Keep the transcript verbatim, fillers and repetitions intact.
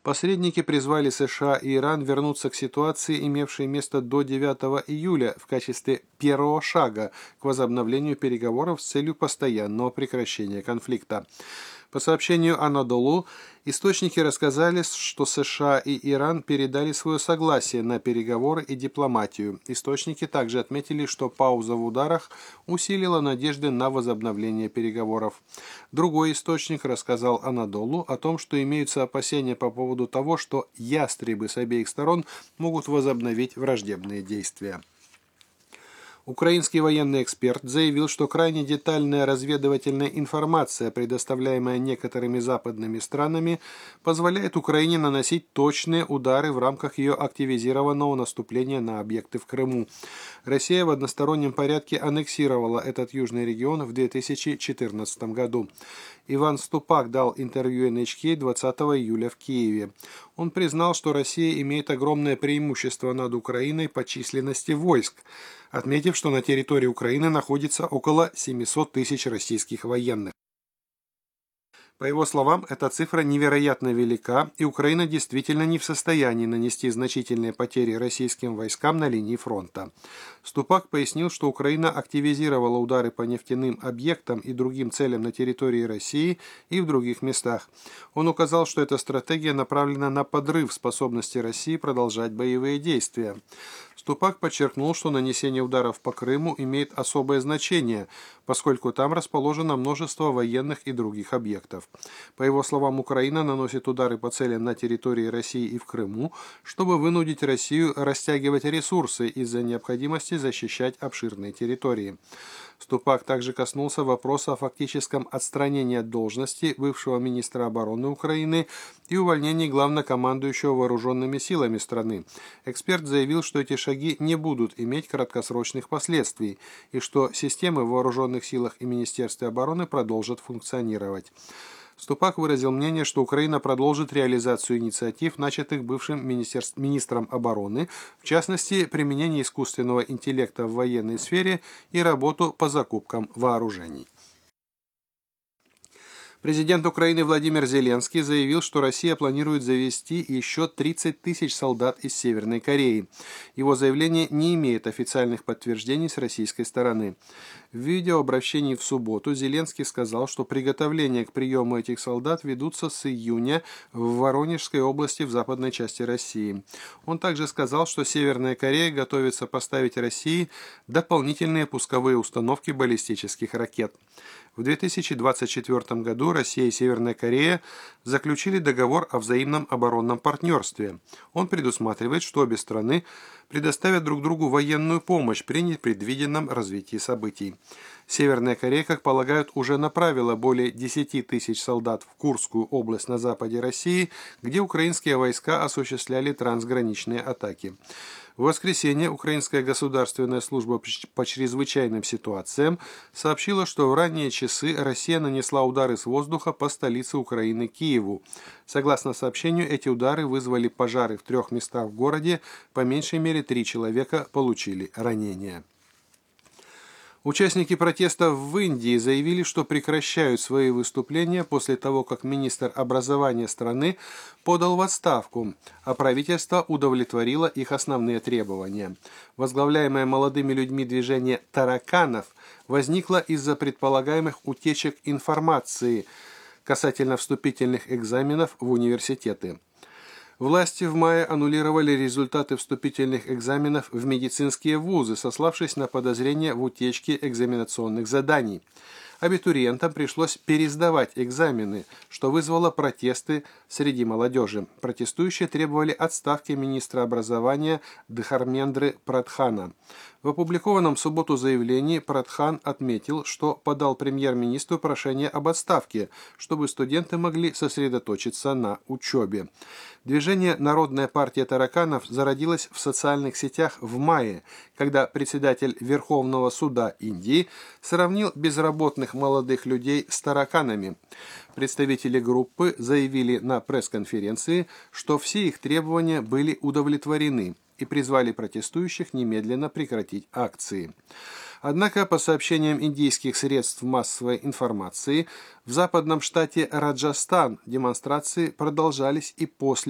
Посредники призвали США и Иран вернуться к ситуации, имевшей место до девятого июля, в качестве первого шага к возобновлению переговоров с целью постоянного прекращения конфликта. По сообщению Анадолу, источники рассказали, что США и Иран передали свое согласие на переговоры и дипломатию. Источники также отметили, что пауза в ударах усилила надежды на возобновление переговоров. Другой источник рассказал Анадолу о том, что имеются опасения по поводу того, что ястребы с обеих сторон могут возобновить враждебные действия. Украинский военный эксперт заявил, что крайне детальная разведывательная информация, предоставляемая некоторыми западными странами, позволяет Украине наносить точные удары в рамках ее активизированного наступления на объекты в Крыму. Россия в одностороннем порядке аннексировала этот южный регион в две тысячи четырнадцатом году. Иван Ступак дал интервью эн эйч кей двадцатого июля в Киеве. Он признал, что Россия имеет огромное преимущество над Украиной по численности войск, отметив, что на территории Украины находится около семисот тысяч российских военных. По его словам, эта цифра невероятно велика, и Украина действительно не в состоянии нанести значительные потери российским войскам на линии фронта. Ступак пояснил, что Украина активизировала удары по нефтяным объектам и другим целям на территории России и в других местах. Он указал, что эта стратегия направлена на подрыв способности России продолжать боевые действия. Ступак подчеркнул, что нанесение ударов по Крыму имеет особое значение, поскольку там расположено множество военных и других объектов. По его словам, Украина наносит удары по целям на территории России и в Крыму, чтобы вынудить Россию растягивать ресурсы из-за необходимости защищать обширные территории. Ступак также коснулся вопроса о фактическом отстранении от должности бывшего министра обороны Украины и увольнении главнокомандующего вооруженными силами страны. Эксперт заявил, что эти шаги не будут иметь краткосрочных последствий и что системы в вооруженных силах и Министерстве обороны продолжат функционировать. Ступак выразил мнение, что Украина продолжит реализацию инициатив, начатых бывшим министром обороны, в частности, применение искусственного интеллекта в военной сфере и работу по закупкам вооружений. Президент Украины Владимир Зеленский заявил, что Россия планирует завести еще тридцать тысяч солдат из Северной Кореи. Его заявление не имеет официальных подтверждений с российской стороны. В видеообращении в субботу Зеленский сказал, что приготовления к приему этих солдат ведутся с июня в Воронежской области в западной части России. Он также сказал, что Северная Корея готовится поставить России дополнительные пусковые установки баллистических ракет. В две тысячи двадцать четвёртом году Россия и Северная Корея заключили договор о взаимном оборонном партнерстве. Он предусматривает, что обе страны предоставят друг другу военную помощь при непредвиденном развитии событий. Северная Корея, как полагают, уже направила более десяти тысяч солдат в Курскую область на западе России, где украинские войска осуществляли трансграничные атаки. В воскресенье Украинская государственная служба по чрезвычайным ситуациям сообщила, что в ранние часы Россия нанесла удары с воздуха по столице Украины Киеву. Согласно сообщению, эти удары вызвали пожары в трех местах в городе, по меньшей мере три человека получили ранения. Участники протеста в Индии заявили, что прекращают свои выступления после того, как министр образования страны подал в отставку, а правительство удовлетворило их основные требования. Возглавляемое молодыми людьми движение тараканов возникло из-за предполагаемых утечек информации касательно вступительных экзаменов в университеты. Власти в мае аннулировали результаты вступительных экзаменов в медицинские вузы, сославшись на подозрения в утечке экзаменационных заданий. Абитуриентам пришлось пересдавать экзамены, что вызвало протесты среди молодежи. Протестующие требовали отставки министра образования Дхармендры Прадхана. В опубликованном в субботу заявлении Прадхан отметил, что подал премьер-министру прошение об отставке, чтобы студенты могли сосредоточиться на учебе. Движение «Народная партия тараканов» зародилось в социальных сетях в мае, когда председатель Верховного суда Индии сравнил безработных молодых людей с тараканами. Представители группы заявили на пресс-конференции, что все их требования были удовлетворены, и призвали протестующих немедленно прекратить акции. Однако, по сообщениям индийских средств массовой информации, в западном штате Раджастан демонстрации продолжались и после